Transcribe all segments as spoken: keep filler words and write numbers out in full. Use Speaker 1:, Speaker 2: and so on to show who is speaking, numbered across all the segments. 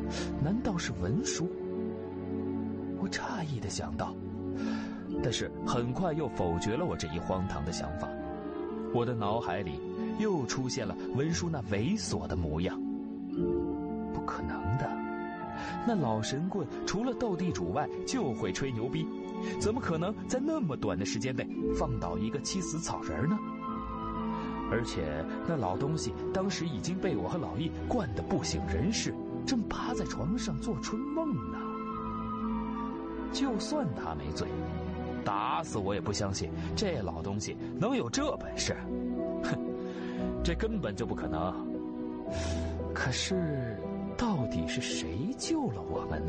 Speaker 1: 难道是文书？我诧异地想到，但是很快又否决了我这一荒唐的想法。我的脑海里又出现了文书那猥琐的模样。不可能的，那老神棍除了斗地主外就会吹牛逼，怎么可能在那么短的时间内放倒一个七死草人呢？而且那老东西当时已经被我和老易灌得不省人事，正趴在床上做春梦呢。就算他没罪，打死我也不相信这老东西能有这本事。哼，这根本就不可能。可是到底是谁救了我们呢？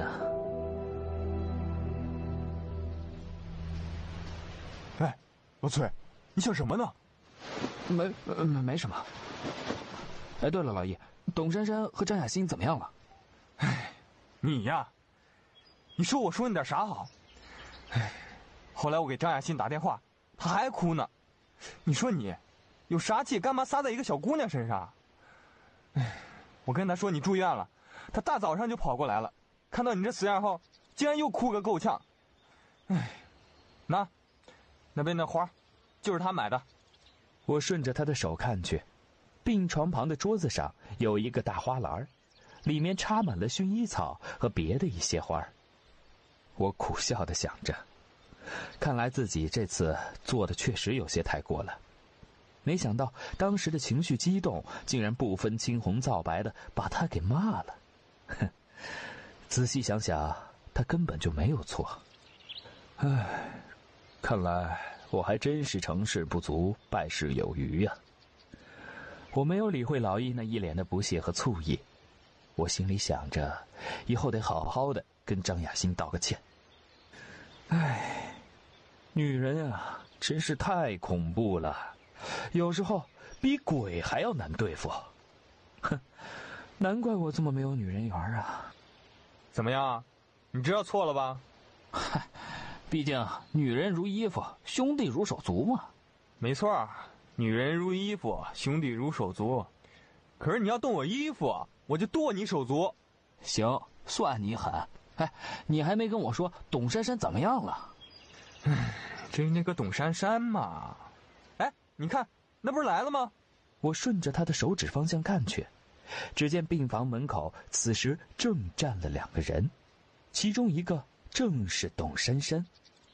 Speaker 2: 哎，老崔，你想什么呢？
Speaker 1: 没没没什么。哎，对了，老易，董珊珊和张雅欣怎么样了？
Speaker 2: 哎，你呀，你说我说你点啥好？哎，后来我给张雅欣打电话，她还哭呢。你说你有啥气，干嘛撒在一个小姑娘身上？哎，我跟她说你住院了，她大早上就跑过来了，看到你这死样后，竟然又哭个够呛。哎，那那边的花，就是她买的。
Speaker 1: 我顺着他的手看去，病床旁的桌子上有一个大花篮，里面插满了薰衣草和别的一些花。我苦笑地想着，看来自己这次做的确实有些太过了。没想到当时的情绪激动，竟然不分青红皂白的把他给骂了。哼，仔细想想，他根本就没有错。唉，看来我还真是成事不足，败事有余呀、啊。我没有理会老易那一脸的不屑和醋意，我心里想着，以后得好好的跟张雅欣道个歉。唉，女人啊，真是太恐怖了，有时候比鬼还要难对付。哼，难怪我这么没有女人缘啊。
Speaker 2: 怎么样，你知道错了吧？
Speaker 1: 嗨，毕竟女人如衣服，兄弟如手足嘛。
Speaker 2: 没错，女人如衣服，兄弟如手足。可是你要动我衣服，我就剁你手足。
Speaker 1: 行，算你狠。哎，你还没跟我说董珊珊怎么样了？
Speaker 2: 唉，至于那个董珊珊嘛，哎，你看，那不是来了吗？
Speaker 1: 我顺着他的手指方向看去，只见病房门口此时正站了两个人，其中一个正是董珊珊。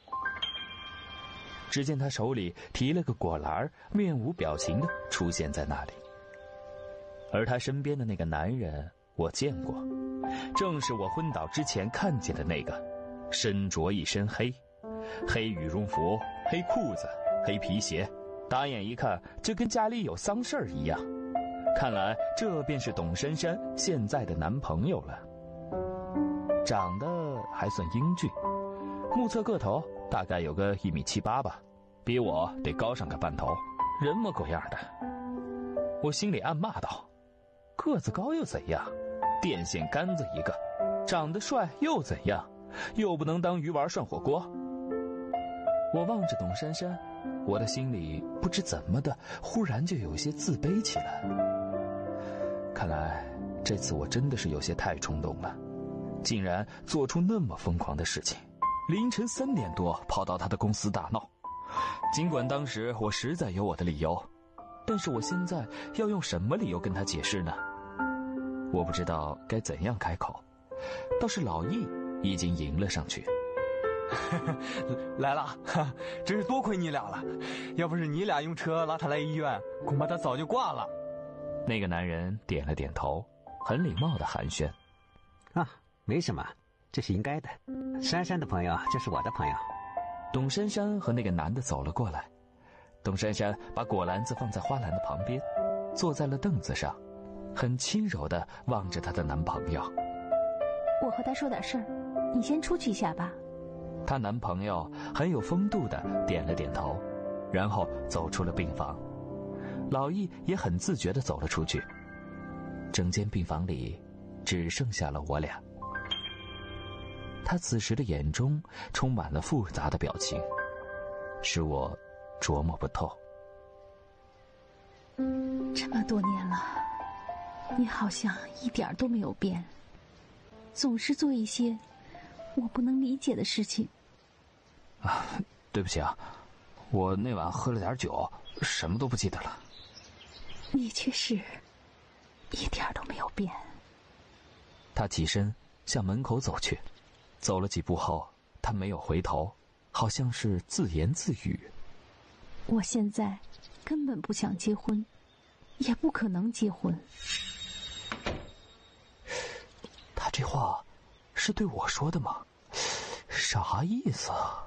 Speaker 1: 只见他手里提了个果篮，面无表情地出现在那里。而他身边的那个男人我见过，正是我昏倒之前看见的那个，身着一身黑，黑羽绒服、黑裤子、黑皮鞋，打眼一看就跟家里有丧事儿一样。看来这便是董珊珊现在的男朋友了。长得还算英俊，目测个头大概有个一米七八吧，比我得高上个半头，人模狗样的。我心里暗骂道，个子高又怎样，电线杆子一个，长得帅又怎样，又不能当鱼丸涮火锅。我望着董珊珊，我的心里不知怎么的忽然就有些自卑起来。看来这次我真的是有些太冲动了，竟然做出那么疯狂的事情，凌晨三点多跑到他的公司大闹。尽管当时我实在有我的理由，但是我现在要用什么理由跟他解释呢？我不知道该怎样开口，倒是老易已经迎了上去。
Speaker 2: 来了，真是多亏你俩了，要不是你俩用车拉他来医院，恐怕他早就挂了。
Speaker 1: 那个男人点了点头，很礼貌的寒暄。
Speaker 3: 啊，没什么，这是应该的。珊珊的朋友就是我的朋友。
Speaker 1: 董珊珊和那个男的走了过来，董珊珊把果篮子放在花篮的旁边，坐在了凳子上，很轻柔地望着她的男朋友。
Speaker 4: 我和他说点事儿，你先出去一下吧。
Speaker 1: 她男朋友很有风度地点了点头，然后走出了病房。老易也很自觉地走了出去。整间病房里只剩下了我俩。他此时的眼中充满了复杂的表情，使我琢磨不透。
Speaker 4: 这么多年了，你好像一点都没有变。 总是做一些我不能理解的事情。
Speaker 1: 啊，对不起啊，我那晚喝了点酒，什么都不记得了。
Speaker 4: 你却是一点都没有变。
Speaker 1: 他起身向门口走去，走了几步后，他没有回头，好像是自言自语。
Speaker 4: 我现在根本不想结婚，也不可能结婚。
Speaker 1: 他这话是对我说的吗？啥意思啊？